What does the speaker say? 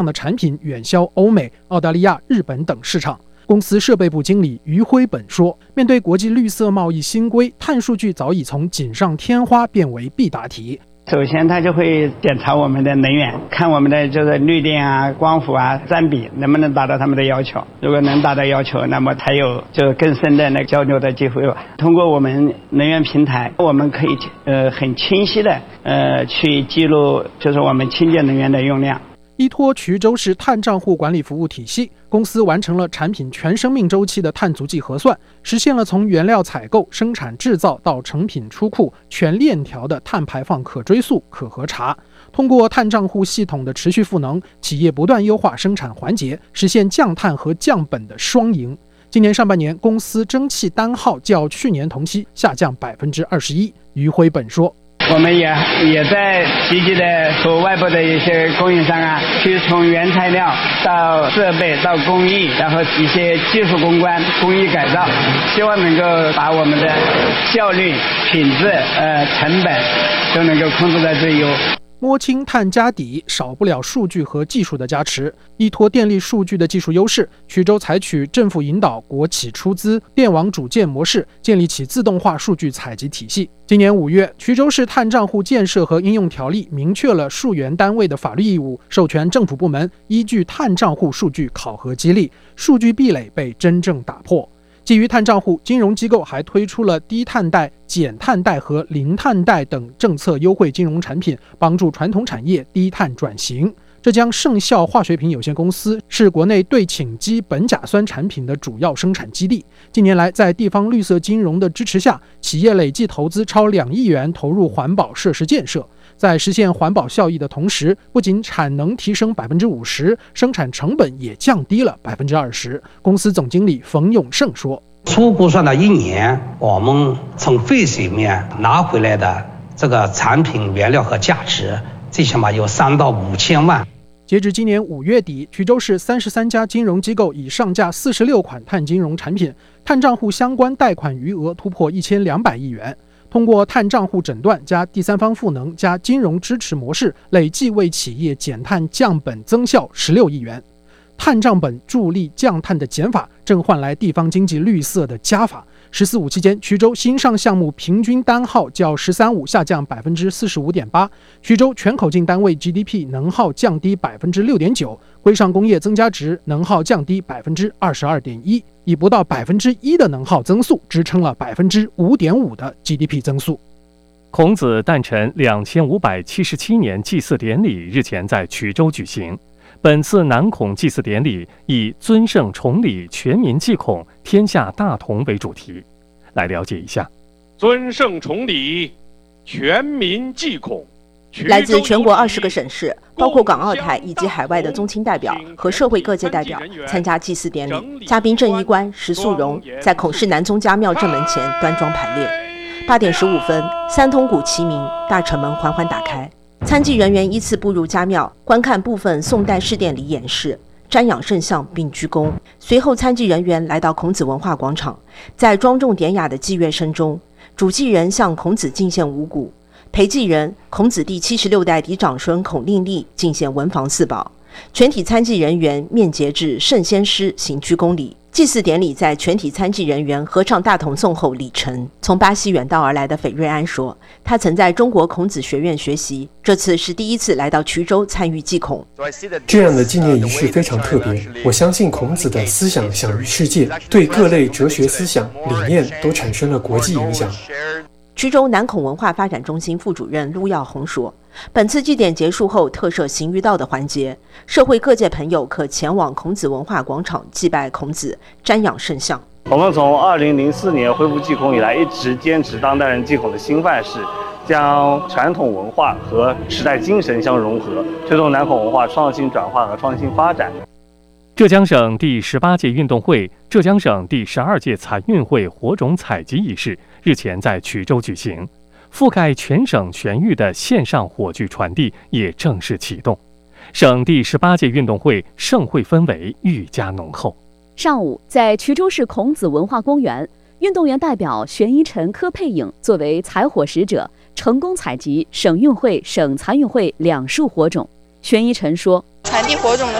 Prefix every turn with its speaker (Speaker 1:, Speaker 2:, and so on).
Speaker 1: 的产品远销欧美、澳大利亚、日本等市场。公司设备部经理于辉本说，面对国际绿色贸易新规，碳数据早已从锦上添花变为必答题。
Speaker 2: 首先，他就会检查我们的能源，看我们的就是绿电啊、光伏啊占比能不能达到他们的要求。如果能达到要求，那么才有就更深的那交流的机会吧。通过我们能源平台，我们可以很清晰的去记录就是我们清洁能源的用量。
Speaker 1: 依托衢州市碳账户管理服务体系，公司完成了产品全生命周期的碳足迹核算，实现了从原料采购、生产制造到成品出库全链条的碳排放可追溯、可核查。通过碳账户系统的持续赋能，企业不断优化生产环节，实现降碳和降本的双赢。今年上半年，公司蒸汽单耗较去年同期下降21%。于辉本说，
Speaker 2: 我们也在积极的和外部的一些供应商啊，去从原材料到设备到工艺，然后一些技术攻关、工艺改造，希望能够把我们的效率、品质、成本都能够控制在最优。
Speaker 1: 摸清碳家底，少不了数据和技术的加持。依托电力数据的技术优势，衢州采取政府引导、国企出资、电网主建模式，建立起自动化数据采集体系。今年5月，衢州市碳账户建设和应用条例明确了数源单位的法律义务，授权政府部门依据碳账户数据考核激励，数据壁垒被真正打破。基于碳账户，金融机构还推出了低碳贷、减碳贷和零碳贷等政策优惠金融产品，帮助传统产业低碳转型。浙江盛效化学品有限公司是国内对羟基苯甲酸产品的主要生产基地。近年来，在地方绿色金融的支持下，企业累计投资超2亿元投入环保设施建设。在实现环保效益的同时，不仅产能提升50%，生产成本也降低了20%。公司总经理冯永胜说，
Speaker 3: 初估算到1年，我们从废水面拿回来的这个产品原料和价值，最起码有3到5千万。
Speaker 1: 截至今年5月底，衢州市33家金融机构已上架46款碳金融产品，碳账户相关贷款余额突破1200亿元。通过碳账户诊断加第三方赋能加金融支持模式，累计为企业减碳降本增效16亿元。碳账本助力降碳的减法，正换来地方经济绿色的加法。“14·5”期间，衢州新上项目平均单耗较“13·5”下降45.8%，衢州全口径单位 GDP 能耗降低6.9%，规上工业增加值能耗降低22.1%，以不到1%的能耗增速支撑了5.5%的 GDP 增速。
Speaker 4: 孔子诞辰2577年祭祀典礼日前在衢州举行。本次南孔祭祀典礼以尊圣崇礼，全民祭孔，天下大同为主题。来了解一下。
Speaker 5: 尊圣崇礼，全民祭孔。
Speaker 6: 来自全国20个省市，包括港澳台以及海外的宗亲代表和社会各界代表参加祭祀典礼。嘉宾郑衣冠、石素荣在孔氏南宗家庙正门前端庄排列。8点15分，3通鼓齐鸣，大城门缓缓打开。参祭人员依次步入家庙，观看部分宋代式典礼演示，瞻仰圣像并鞠躬。随后，参祭人员来到孔子文化广场，在庄重典雅的祭乐声中，主祭人向孔子进献五谷，陪祭人孔子第76代嫡长孙孔令立进献文房四宝。全体参祭人员面结至圣先师行鞠躬礼。祭祀典礼在全体参祭人员合唱大同颂后礼成。从巴西远道而来的斐瑞安说，他曾在中国孔子学院学习，这次是第一次来到衢州参与祭孔。
Speaker 7: 这样的纪念仪式非常特别，我相信孔子的思想享誉世界，对各类哲学思想理念都产生了国际影响。
Speaker 6: 衢州南孔文化发展中心副主任陆耀宏说，本次祭典结束后特设行于道的环节，社会各界朋友可前往孔子文化广场祭拜孔子，瞻仰圣像。
Speaker 8: 我们从2004年恢复祭孔以来，一直坚持当代人祭孔的新范式，将传统文化和时代精神相融合，推动南孔文化创新转化和创新发展。
Speaker 4: 浙江省第18届运动会、浙江省第12届残运会火种采集仪式日前在衢州举行，覆盖全省全域的线上火炬传递也正式启动。省第18届运动会盛会氛围愈加浓厚。
Speaker 9: 上午，在衢州市孔子文化公园，运动员代表玄一晨、柯佩颖作为采火使者，成功采集省运会、省残运会2束火种。 玄一晨说：“
Speaker 10: 传递火种的